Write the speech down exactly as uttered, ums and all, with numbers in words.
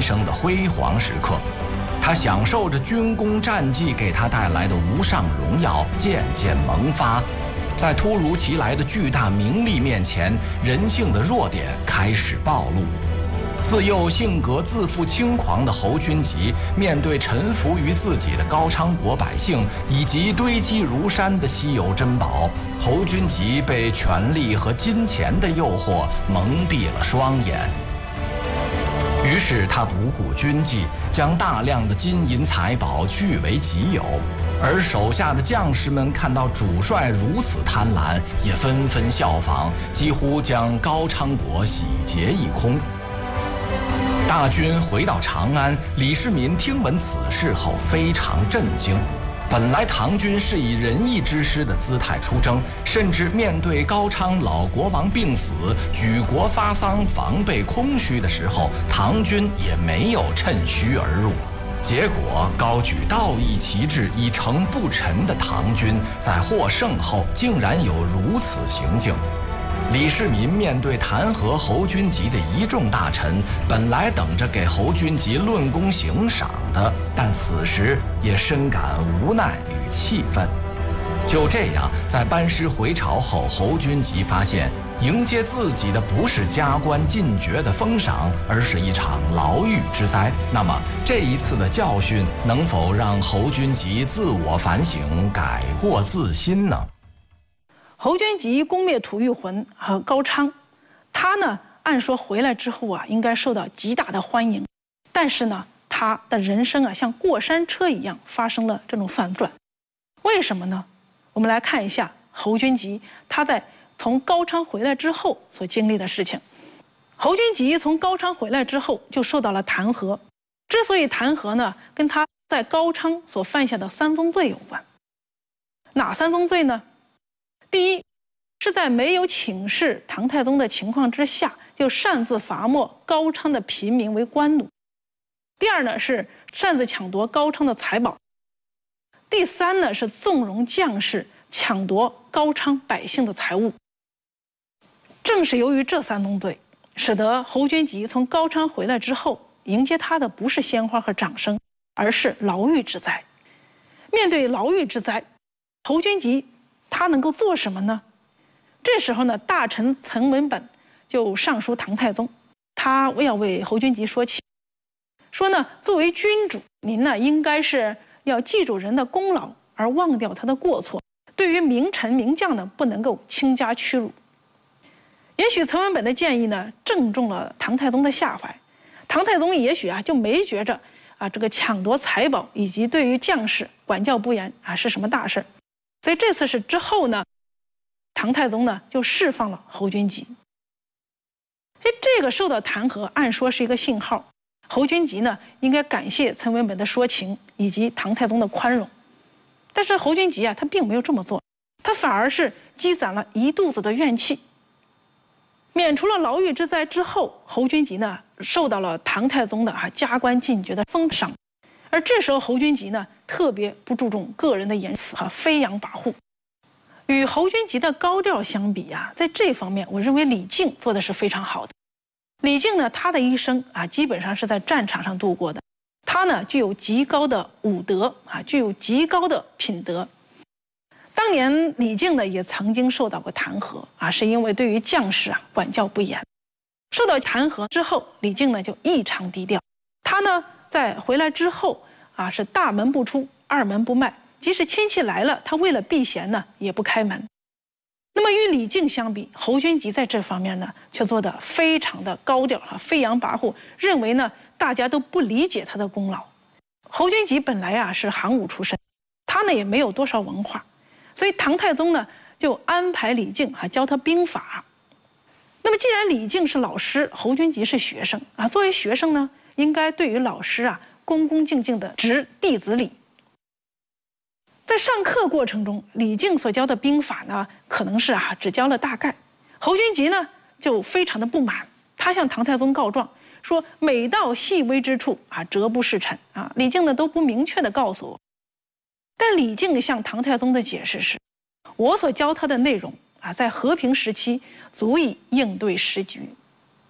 人生的辉煌时刻。他享受着军功战绩给他带来的无上荣耀，渐渐萌发。在突如其来的巨大名利面前，人性的弱点开始暴露。自幼性格自负轻狂的侯君集，面对臣服于自己的高昌国百姓以及堆积如山的稀有珍宝，侯君集被权力和金钱的诱惑蒙蔽了双眼。于是他不顾军纪，将大量的金银财宝据为己有。而手下的将士们看到主帅如此贪婪，也纷纷效仿，几乎将高昌国洗劫一空。大军回到长安，李世民听闻此事后非常震惊。本来唐军是以仁义之师的姿态出征，甚至面对高昌老国王病死、举国发丧、防备空虚的时候，唐军也没有趁虚而入。结果高举道义旗帜以诚不臣的唐军，在获胜后竟然有如此行径。李世民面对弹劾侯君集的一众大臣，本来等着给侯君集论功行赏的，但此时也深感无奈与气愤。就这样，在班师回朝后，侯君集发现迎接自己的不是加官进爵的封赏，而是一场牢狱之灾。那么这一次的教训能否让侯君集自我反省，改过自新呢？ 侯君集攻灭吐谷浑和高昌，他呢按说回来之后啊，应该受到极大的欢迎，但是呢，他的人生啊像过山车一样发生了这种反转。为什么呢？我们来看一下侯君集他在从高昌回来之后所经历的事情。侯君集从高昌回来之后就受到了弹劾，之所以弹劾呢，跟他在高昌所犯下的三宗罪有关。哪三宗罪呢？第一，是在没有请示唐太宗的情况之下，就擅自罚没高昌的平民为官奴。第二呢，是擅自抢夺高昌的财宝。第三呢，是纵容将士抢夺高昌百姓的财物。正是由于这三宗罪，使得侯君集从高昌回来之后，迎接他的不是鲜花和掌声，而是牢狱之灾。面对牢狱之灾，侯君集他能够做什么呢？这时候呢，大臣陈文本就上书唐太宗，他要为侯君集说情，说呢，作为君主，您呢应该是要记住人的功劳，而忘掉他的过错。对于名臣名将呢，不能够轻加屈辱。也许陈文本的建议呢，正中了唐太宗的下怀。唐太宗也许啊，就没觉着啊，这个抢夺财宝以及对于将士管教不严啊是什么大事。所以这次是之后呢，唐太宗呢就释放了侯君集。所以这个受到弹劾，按说是一个信号，侯君集呢应该感谢陈文本的说情以及唐太宗的宽容。但是侯君集啊，他并没有这么做，他反而是积攒了一肚子的怨气。免除了牢狱之灾之后，侯君集呢受到了唐太宗的啊加官进爵的封赏。而这时候侯君集呢特别不注重个人的言辞和飞扬跋扈。与侯君集的高调相比啊，在这方面我认为李靖做的是非常好的。李靖呢，他的一生啊基本上是在战场上度过的，他呢具有极高的武德啊，具有极高的品德。当年李靖呢也曾经受到过弹劾啊，是因为对于将士啊管教不严。受到弹劾之后，李靖呢就异常低调，他呢在回来之后啊，是大门不出，二门不迈，即使亲戚来了，他为了避嫌呢，也不开门。那么与李靖相比，侯君集在这方面呢，却做得非常的高调哈，飞扬跋扈，认为呢大家都不理解他的功劳。侯君集本来啊是行伍出身，他呢也没有多少文化，所以唐太宗呢就安排李靖啊教他兵法。那么既然李靖是老师，侯君集是学生啊，作为学生呢，应该对于老师啊恭恭敬敬的执弟子礼。在上课过程中，李靖所教的兵法呢，可能是啊只教了大概。侯君集呢就非常的不满，他向唐太宗告状说，每到细微之处啊，辄不视臣啊。李靖呢都不明确的告诉我。但李靖向唐太宗的解释是，我所教他的内容啊，在和平时期足以应对时局，